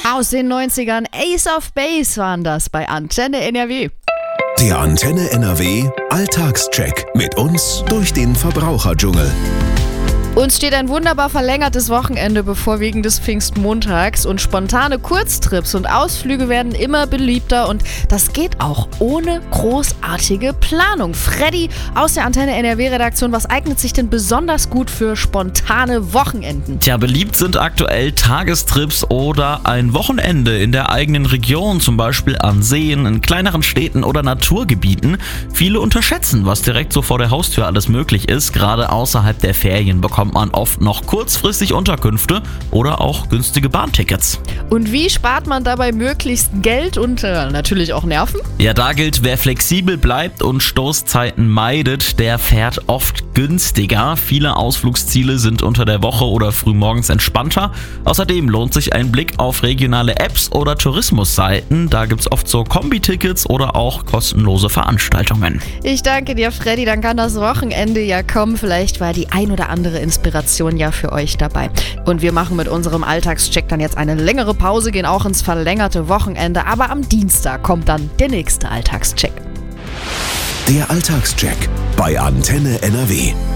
Aus den 90ern, Ace of Base waren das bei Antenne NRW. Der Antenne NRW Alltagscheck mit uns durch den Verbraucherdschungel. Uns steht ein wunderbar verlängertes Wochenende bevor wegen des Pfingstmontags und spontane Kurztrips und Ausflüge werden immer beliebter und das geht auch ohne großartige Planung. Freddy aus der Antenne NRW-Redaktion, was eignet sich denn besonders gut für spontane Wochenenden? Tja, beliebt sind aktuell Tagestrips oder ein Wochenende in der eigenen Region, zum Beispiel an Seen, in kleineren Städten oder Naturgebieten. Viele unterschätzen, was direkt so vor der Haustür alles möglich ist. Gerade außerhalb der Ferien bekommt man oft noch kurzfristig Unterkünfte oder auch günstige Bahntickets. Und wie spart man dabei möglichst Geld und natürlich auch Nerven? Ja, da gilt, wer flexibel bleibt und Stoßzeiten meidet, der fährt oft günstiger. Viele Ausflugsziele sind unter der Woche oder frühmorgens entspannter. Außerdem lohnt sich ein Blick auf regionale Apps oder Tourismusseiten. Da gibt's oft so Kombi-Tickets oder auch kostenlose Veranstaltungen. Ich danke dir, Freddy. Dann kann das Wochenende ja kommen. Vielleicht war die ein oder andere Inspiration ja für euch dabei. Und wir machen mit unserem Alltagscheck dann jetzt eine längere Pause, gehen auch ins verlängerte Wochenende. Aber am Dienstag kommt dann der nächste Alltagscheck. Der Alltagscheck bei Antenne NRW.